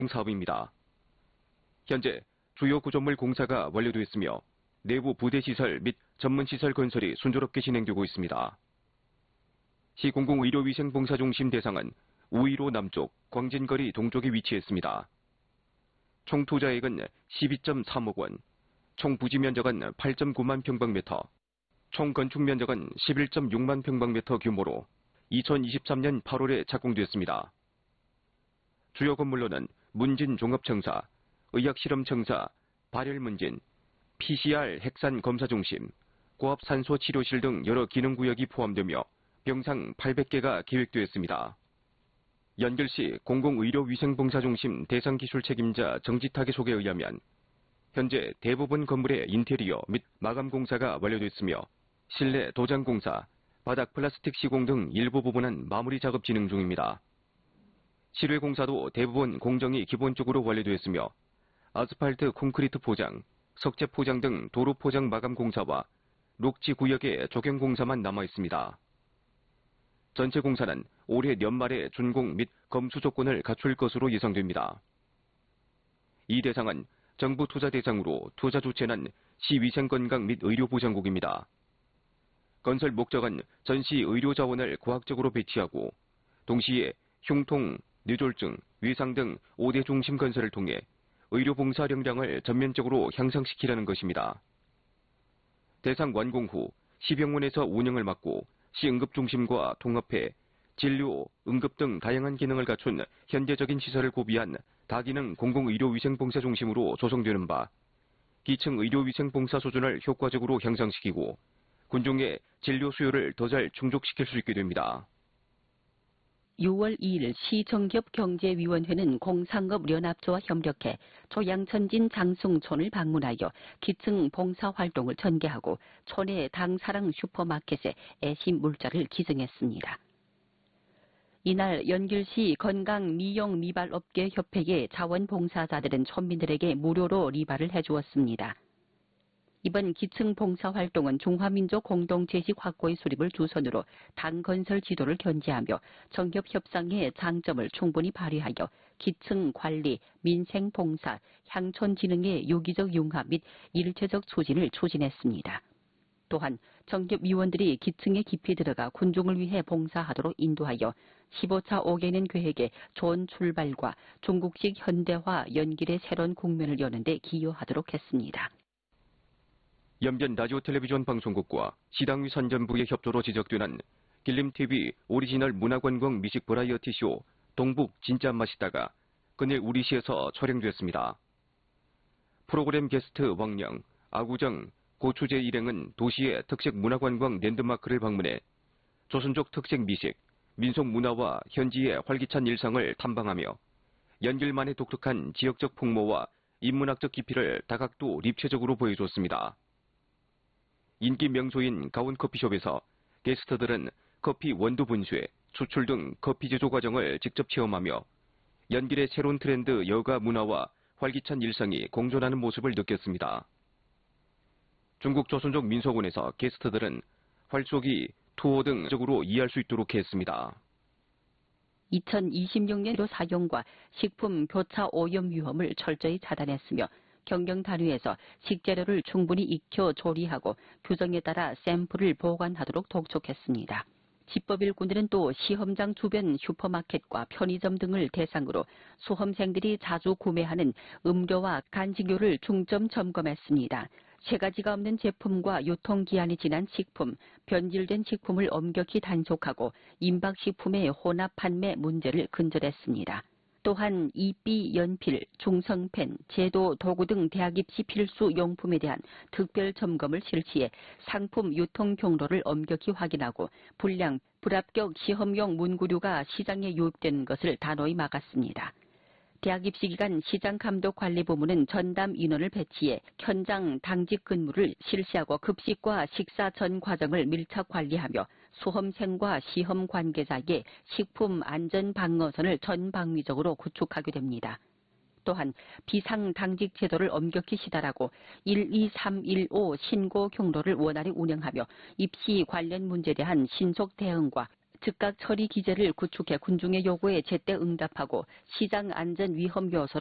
사업입니다. 현재 주요 구조물 공사가 완료됐으며 내부 부대 시설 및 전문 시설 건설이 순조롭게 진행되고 있습니다. 시공공의료위생봉사중심 대상은 우이로 남쪽, 광진거리 동쪽에 위치했습니다. 총 투자액은 12.3억 원, 총 부지 면적은 8.9만 평방미터, 총 건축 면적은 11.6만 평방미터 규모로 2023년 8월에 착공됐습니다. 주요 건물로는 문진종합청사, 의학실험청사, 발열문진, PCR 핵산 검사중심, 고압산소치료실 등 여러 기능구역이 포함되며 병상 800개가 계획되었습니다. 연결시 공공의료위생봉사중심 대상기술 책임자 정지탁의 소개에 의하면 현재 대부분 건물의 인테리어 및 마감 공사가 완료됐으며 실내 도장 공사, 바닥 플라스틱 시공 등 일부 부분은 마무리 작업 진행 중입니다. 실외 공사도 대부분 공정이 기본적으로 완료됐으며 아스팔트 콘크리트 포장, 석재 포장 등 도로 포장 마감 공사와 녹지 구역의 조경 공사만 남아 있습니다. 전체 공사는 올해 연말에 준공 및 검수 조건을 갖출 것으로 예상됩니다. 이 대상은 정부 투자 대상으로 투자 주체는 시위생건강 및 의료보장국입니다. 건설 목적은 전시 의료 자원을 과학적으로 배치하고 동시에 흉통, 뇌졸중, 위상 등 5대 중심 건설을 통해 의료봉사 역량을 전면적으로 향상시키려는 것입니다. 대상 완공 후 시병원에서 운영을 맡고 시응급중심과 통합해 진료, 응급 등 다양한 기능을 갖춘 현대적인 시설을 구비한 다기능 공공의료위생봉사중심으로 조성되는 바 기층 의료위생봉사 수준을 효과적으로 향상시키고 군중의 진료 수요를 더 잘 충족시킬 수 있게 됩니다. 6월 2일 시정기업경제위원회는 공상업연합조와 협력해 조양천진 장승촌을 방문하여 기층 봉사활동을 전개하고 촌의 당사랑 슈퍼마켓에 애심 물자를 기증했습니다. 이날 연길시 건강미용미발업계협회의 자원봉사자들은 촌민들에게 무료로 리발을 해주었습니다. 이번 기층 봉사활동은 중화민족 공동체식 확고의 수립을 주선으로 당 건설 지도를 견지하며 정겹 협상의 장점을 충분히 발휘하여 기층 관리, 민생 봉사, 향촌 진흥의 유기적 융합 및 일체적 추진을 추진했습니다. 또한 정겹 위원들이 기층에 깊이 들어가 군중을 위해 봉사하도록 인도하여 15차 5개년 계획의 좋은 출발과 중국식 현대화 연길의 새로운 국면을 여는 데 기여하도록 했습니다. 연변 라디오 텔레비전 방송국과 시당위 선전부의 협조로 제작되는 길림TV 오리지널 문화관광 뮤직 버라이어티 쇼 동북 진짜 맛있다가 그늘 우리시에서 촬영됐습니다. 프로그램 게스트 왕령, 아구정, 고추제 일행은 도시의 특색 문화관광 랜드마크를 방문해 조선족 특색 미식, 민속 문화와 현지의 활기찬 일상을 탐방하며 연길만의 독특한 지역적 풍모와 인문학적 깊이를 다각도 입체적으로 보여줬습니다. 인기 명소인 가온 커피숍에서 게스트들은 커피 원두 분쇄, 추출 등 커피 제조 과정을 직접 체험하며 연길의 새로운 트렌드 여가 문화와 활기찬 일상이 공존하는 모습을 느꼈습니다. 중국 조선족 민속원에서 게스트들은 활쏘기, 투어 등 적으로 이해할 수 있도록 했습니다. 2026년도 사용과 식품 교차 오염 위험을 철저히 차단했으며 경영 단위에서 식재료를 충분히 익혀 조리하고 규정에 따라 샘플을 보관하도록 독촉했습니다. 집법일꾼들은 또 시험장 주변 슈퍼마켓과 편의점 등을 대상으로 수험생들이 자주 구매하는 음료와 간식료를 중점 점검했습니다. 세 가지가 없는 제품과 유통기한이 지난 식품, 변질된 식품을 엄격히 단속하고 임박식품의 혼합 판매 문제를 근절했습니다. 또한 이삐 연필, 중성펜, 제도 도구 등 대학 입시 필수 용품에 대한 특별 점검을 실시해 상품 유통 경로를 엄격히 확인하고 불량, 불합격 시험용 문구류가 시장에 유입되는 것을 단호히 막았습니다. 대학 입시 기간 시장감독관리부문은 전담 인원을 배치해 현장 당직 근무를 실시하고 급식과 식사 전 과정을 밀착 관리하며 수험생과 시험 관계자에게 식품 안전 방어선을 전방위적으로 구축하게 됩니다. 또한 비상당직 제도를 엄격히 시달하고 12315 신고 경로를 원활히 운영하며 입시 관련 문제에 대한 신속 대응과 즉각 처리 기제를 구축해 군중의 요구에 제때 응답하고 시장 안전 위험 요소를